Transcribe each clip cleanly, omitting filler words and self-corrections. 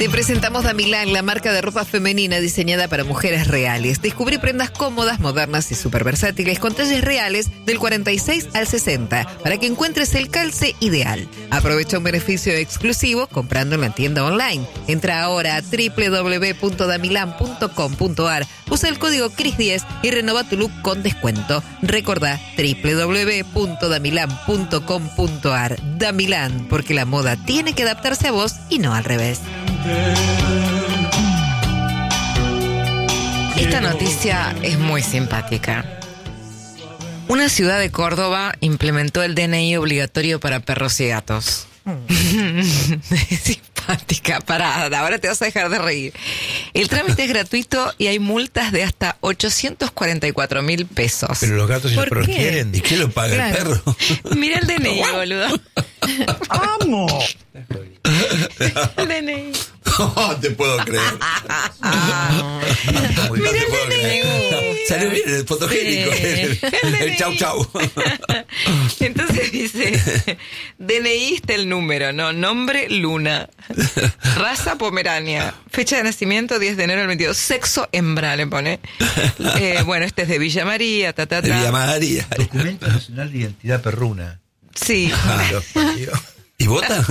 Te presentamos Damilán, la marca de ropa femenina diseñada para mujeres reales. Descubrí prendas cómodas, modernas y súper versátiles con talles reales del 46 al 60 para que encuentres el calce ideal. Aprovecha un beneficio exclusivo comprando en la tienda online. Entra ahora a www.damilan.com.ar, usa el código CRIS10 y renova tu look con descuento. Recordá www.damilan.com.ar. Damilán, porque la moda tiene que adaptarse a vos y no al revés. Esta noticia es muy simpática. Una ciudad de Córdoba implementó el DNI obligatorio para perros y gatos. Es simpática, pará, ahora te vas a dejar de reír. El trámite es gratuito y hay multas de hasta 844.000 pesos. Pero los gatos y los perros quieren. ¿Y quién lo paga? El perro. Mira el DNI, boludo. ¡Vamos! El DNI. No te puedo creer. Mira el DNI. Salió bien el fotogénico. Sí. El chau chau. Entonces dice, DNI está el número, ¿no? Nombre, Luna. Raza, Pomerania. Fecha de nacimiento, 10 de enero del 22. Sexo, hembra, le pone. Bueno, este es de Villa María, De Villa María. Documento Nacional de Identidad Perruna. Sí. ¿Y vota?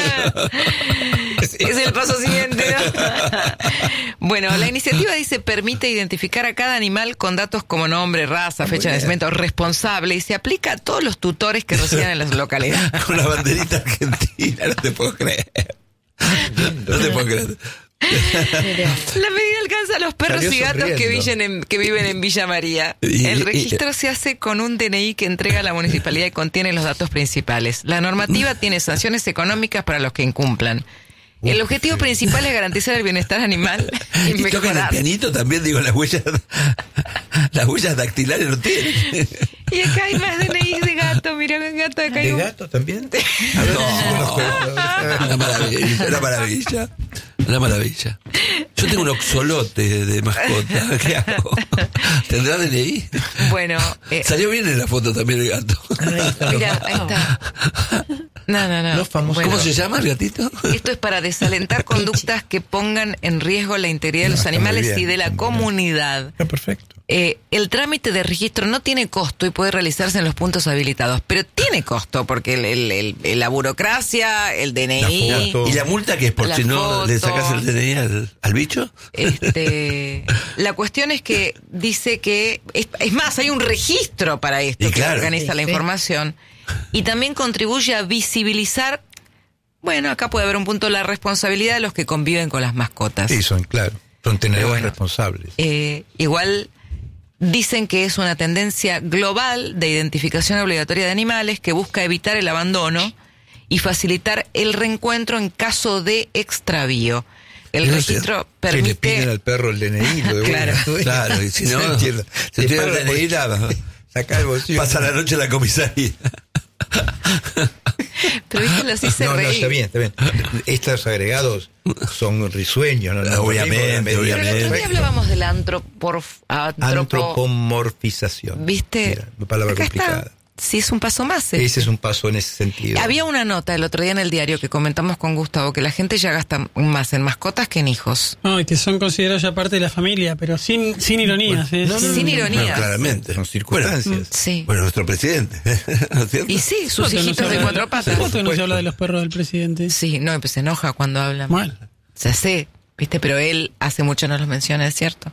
Es el paso siguiente, ¿no? Bueno, la iniciativa dice permite identificar a cada animal con datos como nombre, raza, fecha de nacimiento, responsable, y se aplica a todos los tutores que residan en las localidades. Con la banderita argentina, no te puedo creer. No te puedo creer. La medida alcanza a los perros y gatos que viven en Villa María. El registro se hace con un DNI que entrega la municipalidad y contiene los datos principales. La normativa tiene sanciones económicas para los que incumplan. El objetivo principal es garantizar el bienestar animal y Y tocan el pianito también, digo, las huellas dactilares no tienen. Y acá hay más DNI de gato, mira el gato de acá. ¿De gato también? No, una maravilla, una maravilla. Una maravilla. Yo tengo un oxolote de mascota. ¿Qué hago? ¿Tendrá DNI? Bueno. Salió bien en la foto también el gato. Mira, ahí está. No. Los famosos. ¿Cómo se llama el gatito? Esto es para desalentar conductas que pongan en riesgo la integridad de los animales y de la comunidad. Perfecto. El trámite de registro no tiene costo y puede realizarse en los puntos habilitados, pero tiene costo porque la burocracia, el DNI... ¿Y la multa qué es? ¿Por si no le sacas el DNI al bicho? La cuestión es que dice que... Es más, hay un registro para esto que organiza la información y también contribuye a visibilizar... Bueno, acá puede haber un punto de la responsabilidad de los que conviven con las mascotas. Sí, son tenedores responsables. Igual... Dicen que es una tendencia global de identificación obligatoria de animales que busca evitar el abandono y facilitar el reencuentro en caso de extravío. El registro permite... Le piden al perro el DNI. Claro, y si no, se tiene el DNI, saca el bolsillo. Pasa la noche en la comisaría. Pero viste, los hice reír. No, está bien. Estos agregados son risueños, ¿no? Obviamente. Pero el otro día hablábamos de la antropomorfización. ¿Viste? Mira, una palabra acá complicada. Está. Sí, es un paso más. Ese es un paso en ese sentido. Había una nota el otro día en el diario que comentamos con Gustavo, que la gente ya gasta más en mascotas que en hijos. No, y que son considerados ya parte de la familia, pero sin ironías. Sin ironías. No, claramente. Son circunstancias. Sí. Bueno, nuestro presidente, ¿no es cierto? Y sí, sus hijitos de cuatro patas. ¿Cómo no se habla de los perros del presidente? Sí, no, pues se enoja cuando hablan. Bueno. Se sé, ¿viste? Pero él hace mucho no los menciona, es cierto.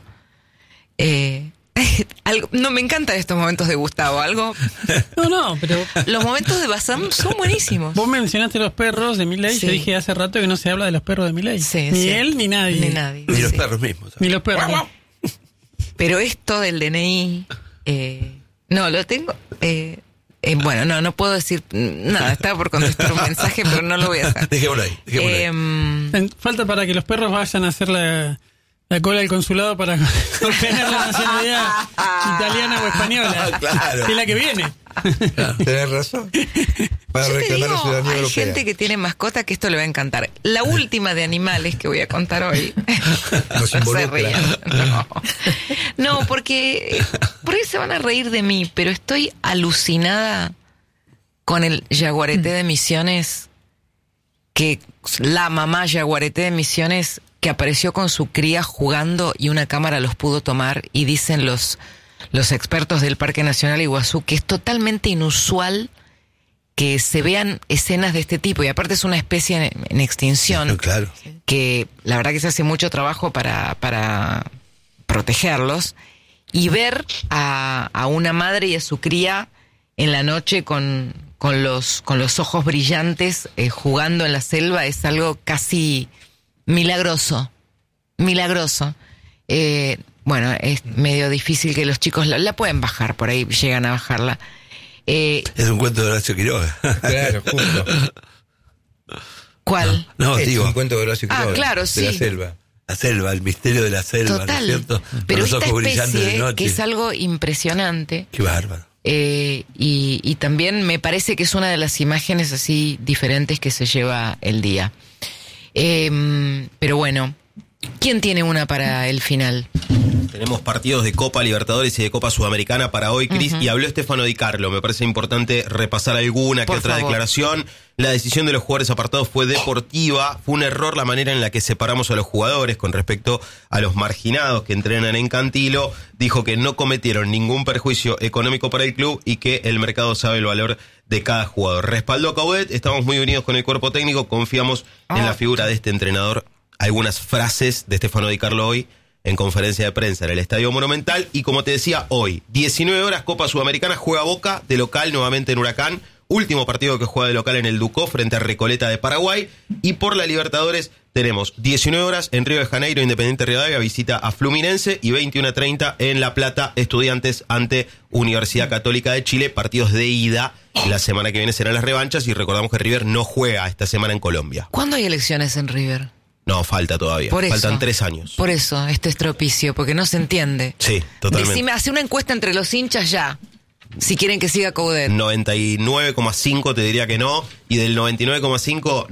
No, me encantan estos momentos de Gustavo, algo... No, pero... Los momentos de Bazán son buenísimos. Vos mencionaste los perros de Milei, Sí. Yo dije hace rato que no se habla de los perros de Milei. Sí, ni sí. él ni nadie. Ni los perros mismos. Ni los perros. Pero esto del DNI... no, lo tengo... bueno, no puedo decir nada. Estaba por contestar un mensaje, pero no lo voy a hacer. Dejémoslo ahí. Falta para que los perros vayan a hacer la cola del consulado para obtener la nacionalidad italiana o española. Claro. Que es la que viene. Claro. Tenés razón. Para Yo te reclamar la digo, ciudadanía hay europea. gente que tiene mascota que esto le va a encantar. La última de animales que voy a contar hoy. Nos involucra. Se ríen. No, porque se van a reír de mí, pero estoy alucinada con el jaguarete de Misiones que la mamá yaguareté de Misiones que apareció con su cría jugando y una cámara los pudo tomar, y dicen los expertos del Parque Nacional Iguazú que es totalmente inusual que se vean escenas de este tipo, y aparte es una especie en extinción, Claro. que la verdad que se hace mucho trabajo para protegerlos, y ver a una madre y a su cría en la noche con los ojos brillantes jugando en la selva es algo casi milagroso. Bueno, es medio difícil que los chicos la pueden bajar, por ahí llegan a bajarla. Es un cuento de Horacio Quiroga. Claro, justo. ¿Cuál? No, Es digo, un cuento de Horacio Quiroga. claro, de sí. la selva. la selva, el misterio de la selva, Total. ¿no es cierto? Pero Con los esta ojos brillantes de especie, noche. que es algo impresionante, Qué bárbaro. y también me parece que es una de las imágenes así diferentes que se lleva el día. Pero bueno, ¿quién tiene una para el final? Tenemos partidos de Copa Libertadores y de Copa Sudamericana para hoy, Cris, y habló Stefano Di Carlo. Me parece importante repasar alguna que Por otra favor. declaración. La decisión de los jugadores apartados fue deportiva. Fue un error la manera en la que separamos a los jugadores con respecto a los marginados que entrenan en Cantilo. Dijo que no cometieron ningún perjuicio económico para el club y que el mercado sabe el valor de cada jugador. Respaldó a Coudet, estamos muy unidos con el cuerpo técnico, confiamos en la figura de este entrenador. Algunas frases de Stefano Di Carlo hoy en conferencia de prensa en el Estadio Monumental. Y como te decía, hoy, 19 horas, Copa Sudamericana, juega Boca de local nuevamente en Huracán. Último partido que juega de local en el Ducó frente a Recoleta de Paraguay. Y por la Libertadores tenemos 19 horas en Río de Janeiro, Independiente Rivadavia visita a Fluminense, y 21:30 en La Plata, Estudiantes ante Universidad Católica de Chile. Partidos de ida. La semana que viene serán las revanchas, y recordamos que River no juega esta semana en Colombia. ¿Cuándo hay elecciones en River? No, falta todavía. Por eso. Faltan 3 años. Por eso, este estropicio, porque no se entiende. Sí, totalmente. Decime, hace una encuesta entre los hinchas ya, si quieren que siga Coudet. 99,5 te diría que no, y del 99,5,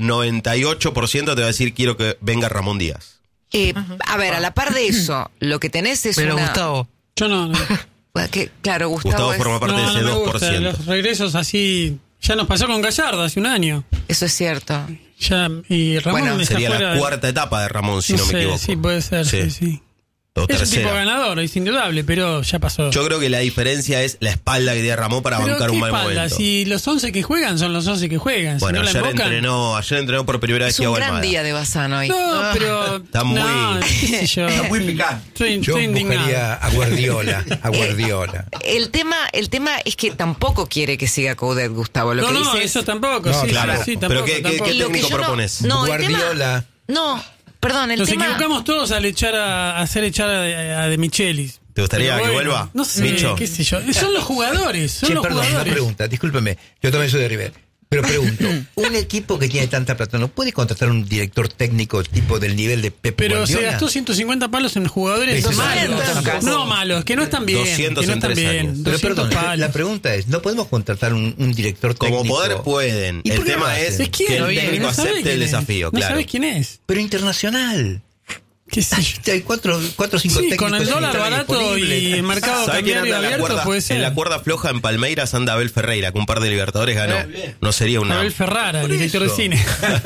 98% te va a decir quiero que venga Ramón Díaz. A ver, a la par de eso, lo que tenés es Pero una... Gustavo, Yo no. Claro, Gustavo, Gustavo forma parte de No, ese no me gusta. 2%. Los regresos así. Ya nos pasó con Gallardo hace un año. eso es cierto. Ya, y Ramón Bueno, está Sería fuera la de- cuarta etapa de Ramón, si no me sé, equivoco. Sí, puede ser, sí. O Es un tipo tercera. ganador, es indudable, pero ya pasó. Yo creo que la diferencia es la espalda que tiene Ramón para Pero bancar ¿qué un mal espalda? momento. Si los 11 que juegan son los 11 que juegan. Bueno, si no la ayer embocan, entrenó por primera vez Es un Thiago gran Almada. día de Bazán hoy. No, pero... Está muy- No, qué sé yo. Está muy picante. Estoy Yo indignado. buscaría a Guardiola. A Guardiola. El tema es que tampoco quiere que siga Coudet, Gustavo. Lo No, que no, dice eso es... tampoco. No, sí, claro. sí, Pero tampoco, ¿qué tampoco. técnico yo no- propones? No, el Guardiola. tema... No, perdón, el Nos tema... equivocamos todos al hacer echar a De Michelis. ¿Te gustaría Pero que bueno, vuelva? No sé, Micho. qué sé yo. Son los jugadores, son Che, los perdón, una jugadores. pregunta, discúlpeme. Yo también soy de River. Pero pregunto, ¿un equipo que tiene tanta plata no puede contratar un director técnico tipo del nivel de Pep Pero se Guardiola? gastó 150 palos en jugadores 200 malos. tampoco. No malos, que no están bien. 200 que no en están 3 bien. años. Pero 200 perdón, palos. la pregunta es, ¿no podemos contratar un director técnico? Como poder pueden. ¿Y El por qué tema no es hacen? ¿Es quién? que el Oye, técnico no sabe acepte quién el es. desafío, No claro. sabes quién es. Pero internacional. ¿Qué sé yo? Hay cuatro o cinco Sí, técnicos con el dólar estaban barato disponibles. y el mercado ¿Sabe quién cambiario anda en la abierto cuerda? puede ser. En la cuerda floja en Palmeiras anda Abel Ferreira, que un par de Libertadores ganó. No sería una... Abel Ferrara, el director de eso. cine.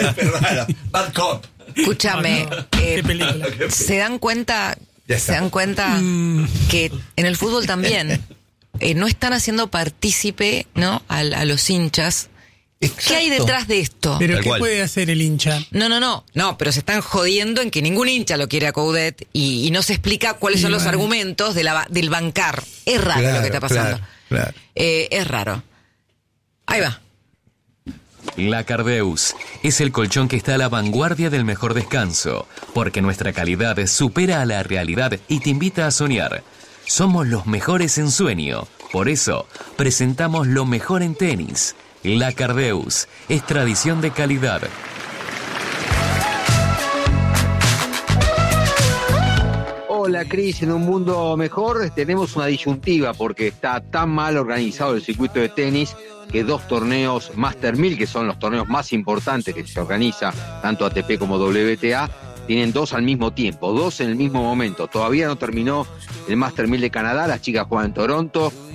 Bad cop. Escúchame, Qué película. ¿se dan cuenta Ya está. que en el fútbol también no están haciendo partícipe, ¿no? a los hinchas? ¿Qué hay Exacto. detrás de esto? Pero Tal ¿qué cual. puede hacer el hincha? No, pero se están jodiendo en que ningún hincha lo quiere a Coudet y no se explica cuáles son los bueno. argumentos del bancar. Es raro lo que está pasando. Claro. Es raro. Ahí va. La Cardeus es el colchón que está a la vanguardia del mejor descanso, porque nuestra calidad supera a la realidad y te invita a soñar. Somos los mejores en sueño, por eso presentamos lo mejor en tenis. La Cardeus es tradición de calidad. Hola Cris, en un mundo mejor tenemos una disyuntiva porque está tan mal organizado el circuito de tenis que 2 torneos Master 1000, que son los torneos más importantes que se organiza tanto ATP como WTA, tienen 2 al mismo tiempo, 2 en el mismo momento. Todavía no terminó el Master 1000 de Canadá, las chicas juegan en Toronto,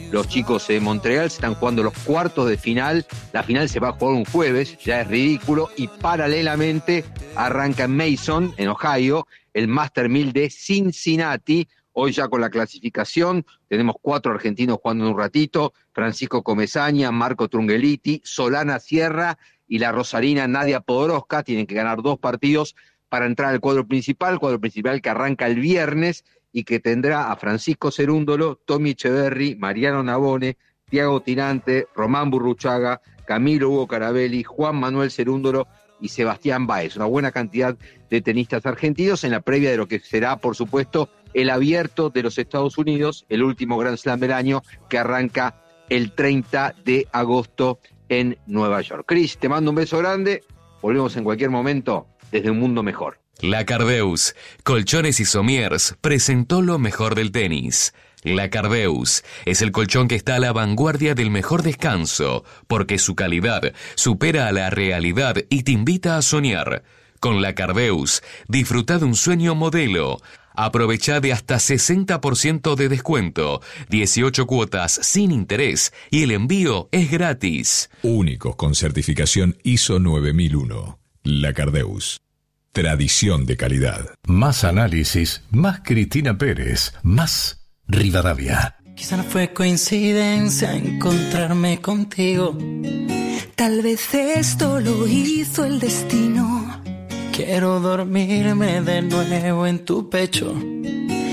los chicos de Montreal. Se están jugando los cuartos de final. La final se va a jugar un jueves, ya es ridículo. Y paralelamente arranca en Mason, en Ohio, el Master 1000 de Cincinnati. Hoy ya con la clasificación tenemos 4 argentinos jugando en un ratito: Francisco Comesaña, Marco Trungeliti, Solana Sierra y la rosarina Nadia Podoroska. Tienen que ganar 2 partidos para entrar al cuadro principal que arranca el viernes y que tendrá a Francisco Cerúndolo, Tommy Echeverry, Mariano Navone, Tiago Tirante, Román Burruchaga, Camilo Hugo Carabelli, Juan Manuel Cerúndolo y Sebastián Báez. Una buena cantidad de tenistas argentinos en la previa de lo que será, por supuesto, el Abierto de los Estados Unidos, el último Grand Slam del año, que arranca el 30 de agosto en Nueva York. Cris, te mando un beso grande. Volvemos en cualquier momento desde un mundo mejor. La Cardeus, Colchones y Somiers, presentó lo mejor del tenis. La Cardeus es el colchón que está a la vanguardia del mejor descanso, porque su calidad supera a la realidad y te invita a soñar. Con La Cardeus, disfruta de un sueño modelo. Aprovecha de hasta 60% de descuento, 18 cuotas sin interés y el envío es gratis. Únicos con certificación ISO 9001. La Cardeus. Tradición de calidad. Más análisis, más Cristina Pérez, más Rivadavia. Quizá no fue coincidencia encontrarme contigo. Tal vez esto lo hizo el destino. Quiero dormirme de nuevo en tu pecho.